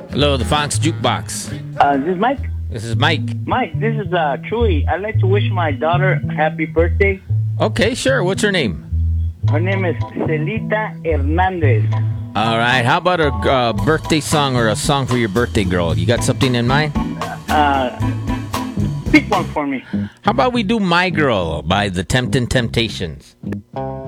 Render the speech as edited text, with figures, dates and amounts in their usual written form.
Hello, the Fox Jukebox. This is Mike. This is Mike. Mike, this is Chewy. I'd like to wish my daughter happy birthday. Okay, sure. What's her name? Her name is Celita Hernandez. All right. How about a birthday song or a song for your birthday girl? You got something in mind? Pick one for me. How about we do My Girl by the Temptin' Temptations?